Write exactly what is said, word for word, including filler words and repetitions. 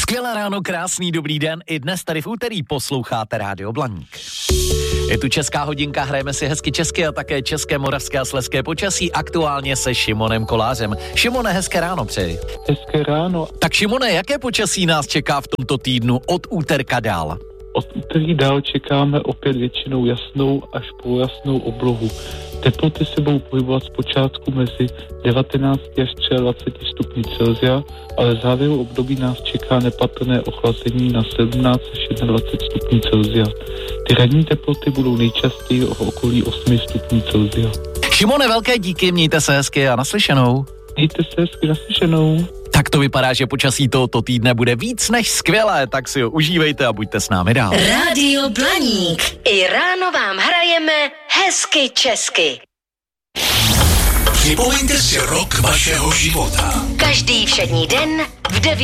Skvělé ráno, krásný dobrý den. I dnes tady v úterý posloucháte Rádio Blaník. Je tu česká hodinka, hrajeme si hezky česky a také české, moravské a slezské počasí. Aktuálně se Šimonem Kolářem. Šimone, hezké ráno přeji. Hezké ráno. Tak Šimone, jaké počasí nás čeká v tomto týdnu od úterka dál? Od úterý dál čekáme opět většinou jasnou až polojasnou oblohu. Teploty se budou pohybovat zpočátku mezi devatenáct až dvacet tři stupni Celsia, ale v závěru období nás čeká nepatrné ochlazení na sedmnáct až dvacet jedna stupňů Celsia. Ty ranní teploty budou nejčastěji o okolí osm stupňů Celsia. Šimone, velké díky, mějte se hezky a naslyšenou. Mějte se hezky, naslyšenou. Tak to vypadá, že počasí tohoto týdne bude víc než skvělé, tak si ho užívejte a buďte s námi dál. Rádio Blaník. I ráno vám hrajeme hezky česky. Připomeňte si rok vašeho života. Každý všední den v devět